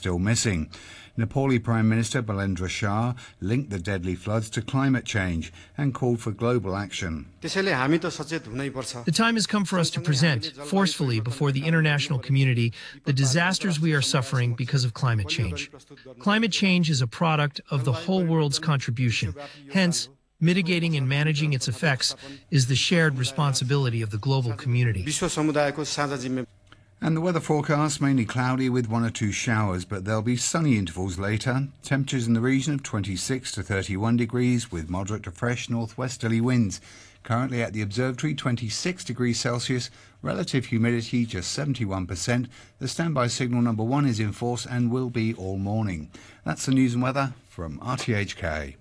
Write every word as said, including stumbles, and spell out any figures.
still missing. Nepali Prime Minister Balendra Shah linked the deadly floods to climate change and called for global action. The time has come for us to present, forcefully before the international community, the disasters we are suffering because of climate change. Climate change is a product of the whole world's contribution. Hence, mitigating and managing its effects is the shared responsibility of the global community. And the weather forecast, mainly cloudy with one or two showers, but there'll be sunny intervals later. Temperatures in the region of twenty-six to thirty-one degrees with moderate to fresh northwesterly winds. Currently at the observatory, twenty-six degrees Celsius, relative humidity just seventy-one percent. The standby signal number one is in force and will be all morning. That's the news and weather from R T H K.